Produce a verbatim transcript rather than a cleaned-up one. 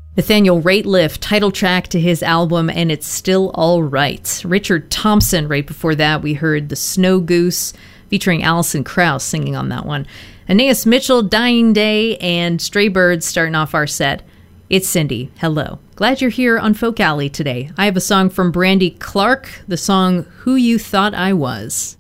Nathaniel Rateliff, title track to his album, And It's Still All Right. Richard Thompson, right before that, we heard The Snow Goose, featuring Alison Krauss singing on that one. Anais Mitchell, Dying Day, and Stray Birds starting off our set. It's Cindy. Hello. Glad you're here on Folk Alley today. I have a song from Brandy Clark, the song Who You Thought I Was.